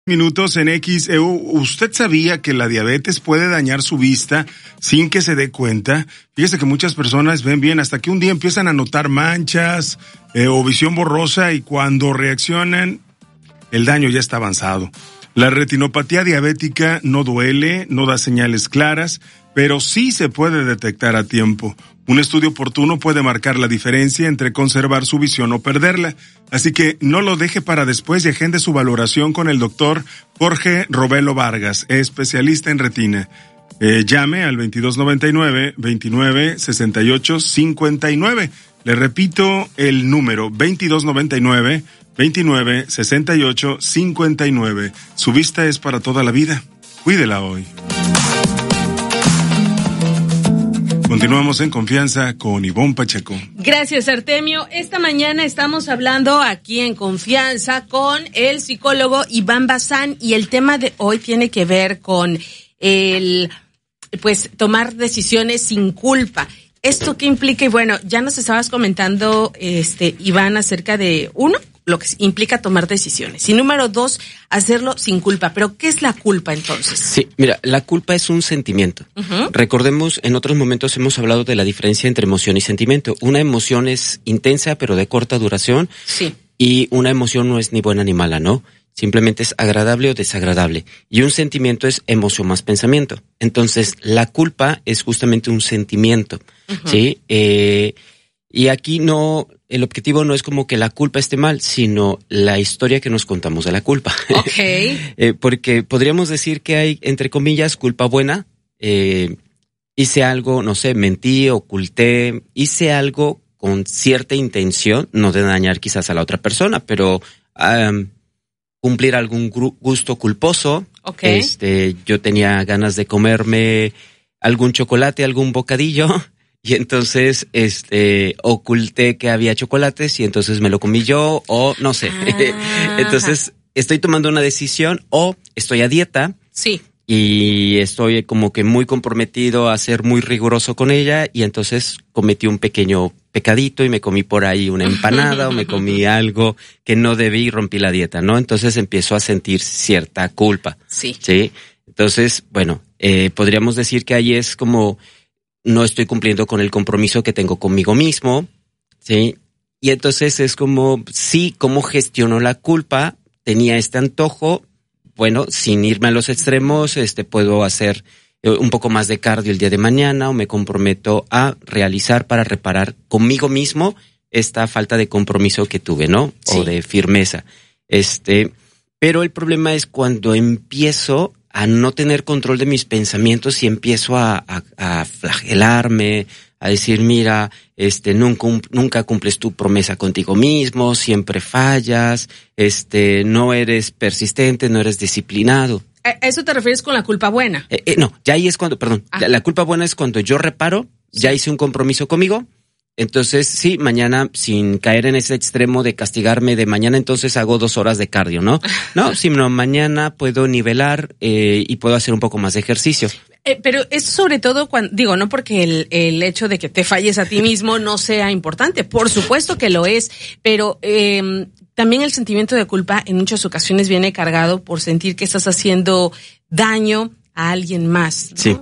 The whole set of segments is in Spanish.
Minutos en XEU. ¿Usted sabía que la diabetes puede dañar su vista sin que se dé cuenta? Fíjese que muchas personas ven bien hasta que un día empiezan a notar manchas o visión borrosa, y cuando reaccionan, el daño ya está avanzado. La retinopatía diabética no duele, no da señales claras, pero sí se puede detectar a tiempo. Un estudio oportuno puede marcar la diferencia entre conservar su visión o perderla. Así que no lo deje para después y agende su valoración con el doctor Jorge Robelo Vargas, especialista en retina. Llame al 2299-2968-59. Le repito el número, 2299-2968-59. Su vista es para toda la vida. Cuídela hoy. Continuamos en Confianza con Ivonne Pacheco. Gracias, Artemio. Esta mañana estamos hablando aquí en Confianza con el psicólogo Iván Bazán, y el tema de hoy tiene que ver con tomar decisiones sin culpa. ¿Esto qué implica? Y bueno, ya nos estabas comentando, Iván, acerca de lo que implica tomar decisiones. Y número 2, hacerlo sin culpa. ¿Pero qué es la culpa entonces? Sí, mira, la culpa es un sentimiento. Uh-huh. Recordemos, en otros momentos hemos hablado de la diferencia entre emoción y sentimiento. Una emoción es intensa, pero de corta duración. Sí. Y una emoción no es ni buena ni mala, ¿no? Simplemente es agradable o desagradable. Y un sentimiento es emoción más pensamiento. Entonces, la culpa es justamente un sentimiento, uh-huh. ¿Sí? Y aquí el objetivo no es como que la culpa esté mal, sino la historia que nos contamos de la culpa. Okay. Porque podríamos decir que hay, entre comillas, culpa buena. Hice algo, no sé, mentí, oculté, hice algo con cierta intención, no de dañar quizás a la otra persona, pero cumplir algún gusto culposo. Okay. Yo tenía ganas de comerme algún chocolate, algún bocadillo. Y entonces, oculté que había chocolates y entonces me lo comí yo, o no sé. Entonces, estoy tomando una decisión, o estoy a dieta. Sí. Y estoy como que muy comprometido a ser muy riguroso con ella, y entonces cometí un pequeño pecadito y me comí por ahí una empanada o me comí algo que no debí y rompí la dieta, ¿no? Entonces empiezo a sentir cierta culpa. Sí. ¿Sí? Entonces, bueno, podríamos decir que ahí es como no estoy cumpliendo con el compromiso que tengo conmigo mismo, ¿sí? Y entonces es como, sí, ¿cómo gestiono la culpa? Tenía este antojo, bueno, sin irme a los extremos, puedo hacer un poco más de cardio el día de mañana, o me comprometo a realizar para reparar conmigo mismo esta falta de compromiso que tuve, ¿no? Sí. O de firmeza. Pero el problema es cuando empiezo a no tener control de mis pensamientos y empiezo a flagelarme, a decir, mira, nunca cumples tu promesa contigo mismo, siempre fallas, no eres persistente, no eres disciplinado. ¿A eso te refieres con la culpa buena? No, ya ahí es cuando, la culpa buena es cuando yo reparo, ya hice un compromiso conmigo. Entonces, sí, mañana, sin caer en ese extremo de castigarme de mañana, entonces hago 2 horas de cardio, ¿no? No, sino mañana puedo nivelar y puedo hacer un poco más de ejercicio. Pero es sobre todo cuando, no porque el hecho de que te falles a ti mismo no sea importante, por supuesto que lo es, pero también el sentimiento de culpa en muchas ocasiones viene cargado por sentir que estás haciendo daño a alguien más, ¿no? Sí.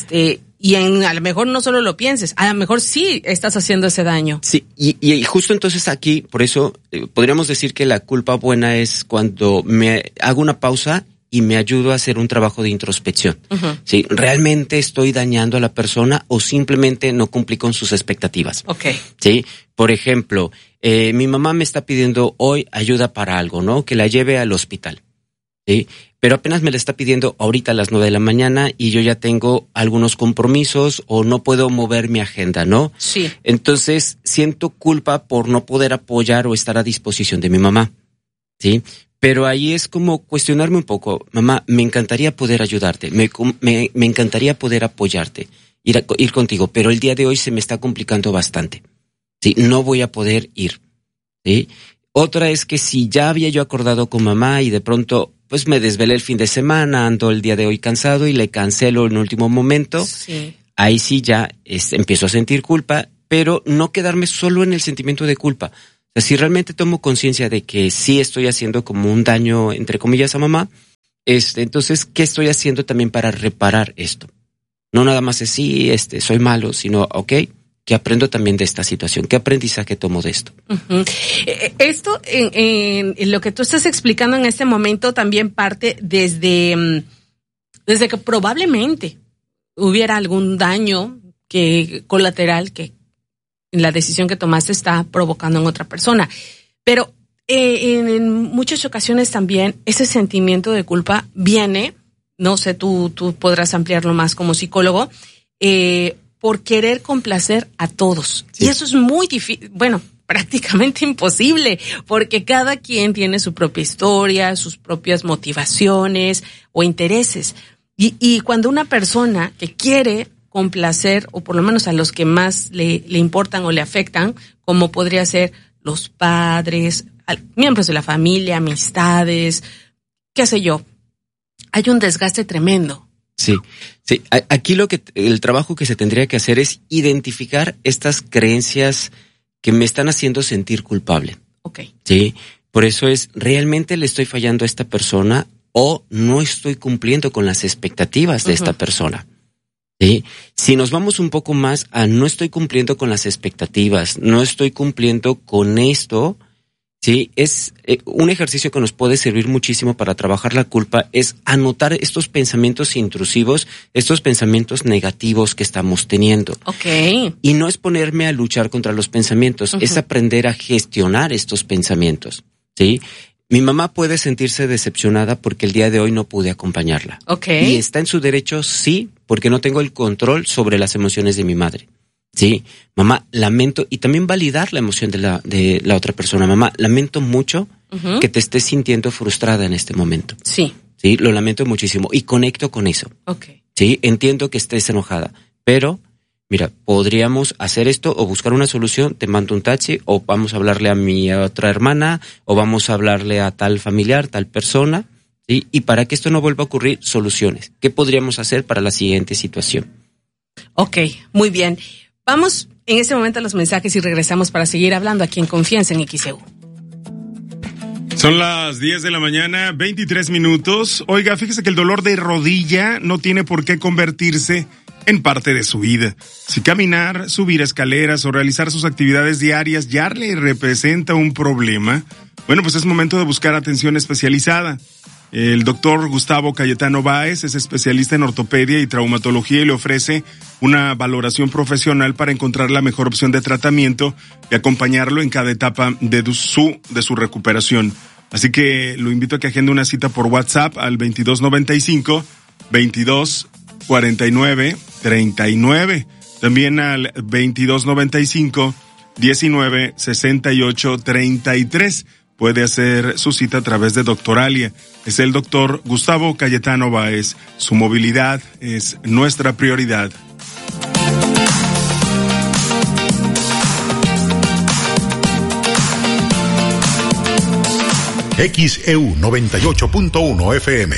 Y a lo mejor no solo lo pienses, a lo mejor sí estás haciendo ese daño. Sí, y justo entonces aquí, por eso, podríamos decir que la culpa buena es cuando me hago una pausa y me ayudo a hacer un trabajo de introspección. Uh-huh. ¿Sí? ¿Realmente estoy dañando a la persona o simplemente no cumplí con sus expectativas? Okay. ¿Sí? Por ejemplo, mi mamá me está pidiendo hoy ayuda para algo, ¿no? Que la lleve al hospital. ¿Sí? Pero apenas me la está pidiendo ahorita a las 9 de la mañana y yo ya tengo algunos compromisos o no puedo mover mi agenda, ¿no? Sí. Entonces siento culpa por no poder apoyar o estar a disposición de mi mamá, ¿sí? Pero ahí es como cuestionarme un poco, mamá, me encantaría poder ayudarte, me encantaría poder apoyarte, ir contigo, pero el día de hoy se me está complicando bastante, ¿sí? No voy a poder ir, ¿sí? Otra es que si ya había yo acordado con mamá y de pronto pues me desvelé el fin de semana, ando el día de hoy cansado y le cancelo en último momento, sí. Ahí sí ya empiezo a sentir culpa, pero no quedarme solo en el sentimiento de culpa. O sea, si realmente tomo conciencia de que sí estoy haciendo como un daño, entre comillas, a mamá, Entonces, ¿qué estoy haciendo también para reparar esto? No nada más es sí, soy malo, sino, ¿qué aprendo también de esta situación? ¿Qué aprendizaje tomo de esto? Uh-huh. Esto, en lo que tú estás explicando en este momento, también parte desde que probablemente hubiera algún daño colateral que la decisión que tomaste está provocando en otra persona. Pero en muchas ocasiones también ese sentimiento de culpa viene, no sé, tú podrás ampliarlo más como psicólogo, por querer complacer a todos. Sí. Y eso es muy difícil, prácticamente imposible, porque cada quien tiene su propia historia, sus propias motivaciones o intereses. Y cuando una persona que quiere complacer, o por lo menos a los que más le importan o le afectan, como podría ser los padres, miembros de la familia, amistades, qué sé yo, hay un desgaste tremendo. Sí. Aquí el trabajo que se tendría que hacer es identificar estas creencias que me están haciendo sentir culpable. Okay. Sí. Por eso ¿realmente le estoy fallando a esta persona o no estoy cumpliendo con las expectativas de esta persona? Sí. Si nos vamos un poco más a no estoy cumpliendo con las expectativas, no estoy cumpliendo con esto, sí, es un ejercicio que nos puede servir muchísimo para trabajar la culpa, es anotar estos pensamientos intrusivos, estos pensamientos negativos que estamos teniendo. Okay. Y no es ponerme a luchar contra los pensamientos, es aprender a gestionar estos pensamientos, ¿sí? Mi mamá puede sentirse decepcionada porque el día de hoy no pude acompañarla. Okay. Y está en su derecho, sí, porque no tengo el control sobre las emociones de mi madre. Sí, mamá, lamento, y también validar la emoción de la otra persona. Mamá, lamento mucho que te estés sintiendo frustrada en este momento. Sí. Sí, lo lamento muchísimo y conecto con eso. Okay. Sí, entiendo que estés enojada, pero mira, podríamos hacer esto o buscar una solución, te mando un taxi o vamos a hablarle a mi otra hermana o vamos a hablarle a tal familiar, tal persona, ¿sí? Y para que esto no vuelva a ocurrir, soluciones. ¿Qué podríamos hacer para la siguiente situación? Ok, muy bien. Vamos en este momento a los mensajes y regresamos para seguir hablando aquí en Confianza en XEU. Son las 10 de la mañana, 23 minutos. Oiga, fíjese que el dolor de rodilla no tiene por qué convertirse en parte de su vida. Si caminar, subir escaleras o realizar sus actividades diarias ya le representa un problema, bueno, pues es momento de buscar atención especializada. El doctor Gustavo Cayetano Báez es especialista en ortopedia y traumatología y le ofrece una valoración profesional para encontrar la mejor opción de tratamiento y acompañarlo en cada etapa de su recuperación. Así que lo invito a que agende una cita por WhatsApp al 2295-2249-39, también al 2295-1968-33. Puede hacer su cita a través de Doctoralia. Es el doctor Gustavo Cayetano Báez. Su movilidad es nuestra prioridad. XEU 98.1 FM.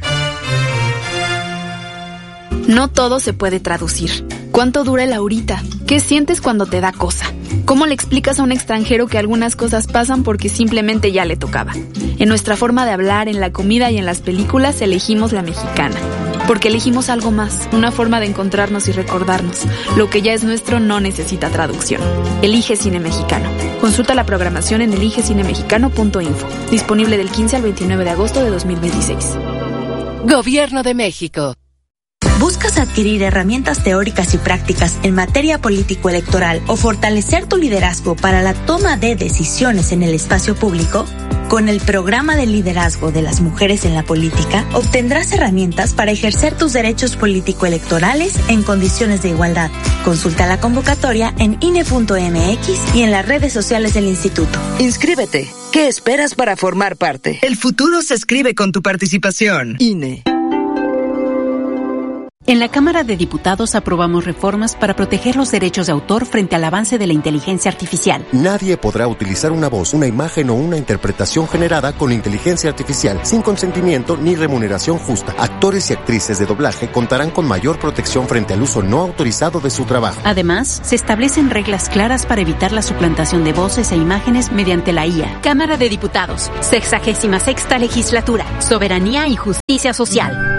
No todo se puede traducir. ¿Cuánto dura el ahorita? ¿Qué sientes cuando te da cosa? ¿Cómo le explicas a un extranjero que algunas cosas pasan porque simplemente ya le tocaba? En nuestra forma de hablar, en la comida y en las películas elegimos la mexicana. Porque elegimos algo más, una forma de encontrarnos y recordarnos. Lo que ya es nuestro no necesita traducción. Elige Cine Mexicano. Consulta la programación en eligecinemexicano.info. Disponible del 15 al 29 de agosto de 2026. Gobierno de México. ¿Buscas adquirir herramientas teóricas y prácticas en materia político-electoral o fortalecer tu liderazgo para la toma de decisiones en el espacio público? Con el programa de liderazgo de las mujeres en la política, obtendrás herramientas para ejercer tus derechos político-electorales en condiciones de igualdad. Consulta la convocatoria en INE.mx y en las redes sociales del instituto. Inscríbete. ¿Qué esperas para formar parte? El futuro se escribe con tu participación. INE. En la Cámara de Diputados aprobamos reformas para proteger los derechos de autor frente al avance de la inteligencia artificial. Nadie podrá utilizar una voz, una imagen o una interpretación generada con inteligencia artificial sin consentimiento ni remuneración justa. Actores y actrices de doblaje contarán con mayor protección frente al uso no autorizado de su trabajo. Además, se establecen reglas claras para evitar la suplantación de voces e imágenes mediante la IA. Cámara de Diputados, 66ª Legislatura, Soberanía y Justicia Social.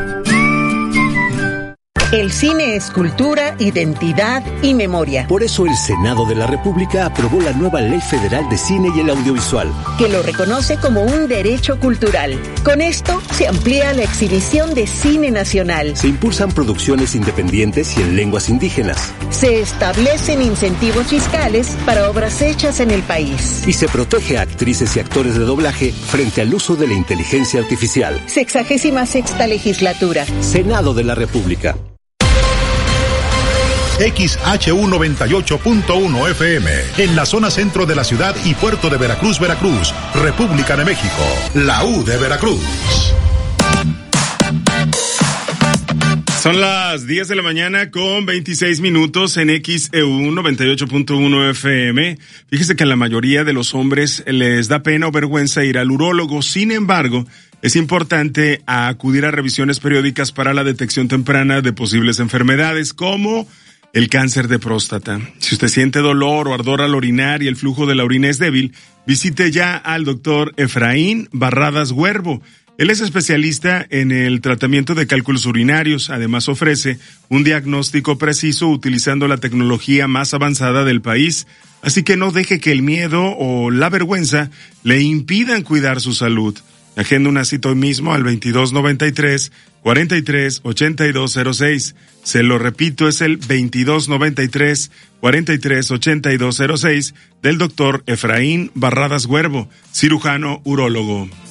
El cine es cultura, identidad y memoria. Por eso el Senado de la República aprobó la nueva Ley Federal de Cine y el Audiovisual, que lo reconoce como un derecho cultural. Con esto se amplía la exhibición de cine nacional. Se impulsan producciones independientes y en lenguas indígenas. Se establecen incentivos fiscales para obras hechas en el país. Y se protege a actrices y actores de doblaje frente al uso de la inteligencia artificial. 66ª Legislatura. Senado de la República. XHU 98.1 FM, en la zona centro de la ciudad y puerto de Veracruz, Veracruz, República de México, la U de Veracruz. Son las 10 de la mañana con 26 minutos en XEU 98.1 FM. Fíjese que a la mayoría de los hombres les da pena o vergüenza ir al urólogo. Sin embargo, es importante acudir a revisiones periódicas para la detección temprana de posibles enfermedades como el cáncer de próstata. Si usted siente dolor o ardor al orinar y el flujo de la orina es débil, visite ya al doctor Efraín Barradas Huervo. Él es especialista en el tratamiento de cálculos urinarios. Además ofrece un diagnóstico preciso utilizando la tecnología más avanzada del país. Así que no deje que el miedo o la vergüenza le impidan cuidar su salud. Agenda una cita hoy mismo al 2293-438206. Se lo repito, es el 2293-438206 del doctor Efraín Barradas Huervo, cirujano urólogo.